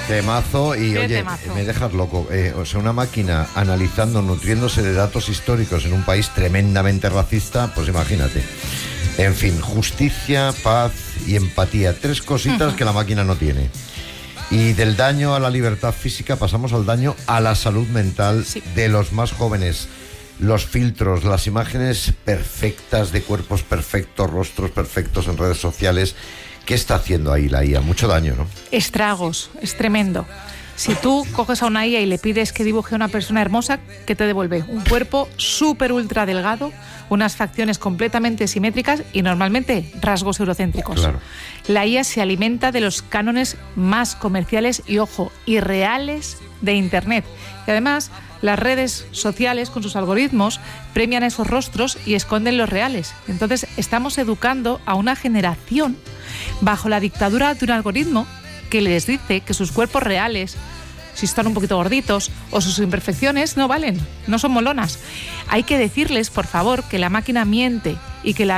Temazo y Qué oye, temazo. me dejas loco. O sea, una máquina analizando, nutriéndose de datos históricos en un país tremendamente racista, pues imagínate. En fin, justicia, paz y empatía. 3 cositas que la máquina no tiene. Y del daño a la libertad física pasamos al daño a la salud mental de los más jóvenes. Los filtros, las imágenes perfectas de cuerpos perfectos, rostros perfectos en redes sociales. ¿Qué está haciendo ahí la IA? Mucho daño, ¿no? Estragos, es tremendo. Si tú coges a una IA y le pides que dibuje a una persona hermosa, ¿qué te devuelve? Un cuerpo súper ultra delgado, unas facciones completamente simétricas y normalmente rasgos eurocéntricos. Claro. La IA se alimenta de los cánones más comerciales y, ojo, irreales de Internet. Y además, las redes sociales, con sus algoritmos, premian esos rostros y esconden los reales. Entonces, estamos educando a una generación bajo la dictadura de un algoritmo que les dice que sus cuerpos reales, si están un poquito gorditos o sus imperfecciones, no valen, no son molonas. Hay que decirles, por favor, que la máquina miente y que la